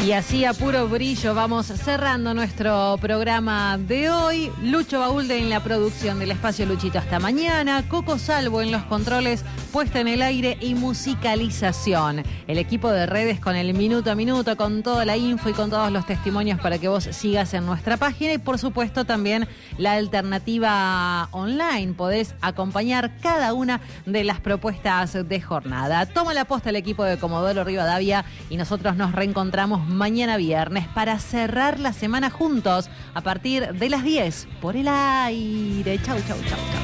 Y así a puro brillo vamos cerrando nuestro programa de hoy. Lucho Baúlde en la producción del Espacio Luchito hasta mañana. Coco Salvo en los controles, puesta en el aire y musicalización. El equipo de redes con el minuto a minuto, con toda la info y con todos los testimonios para que vos sigas en nuestra página. Y por supuesto también la alternativa online. Podés acompañar cada una de las propuestas de jornada. Toma la posta el equipo de Comodoro Rivadavia y nosotros nos reencontramos mañana viernes para cerrar la semana juntos a partir de las 10 por el aire. Chau, chau, chau, chau.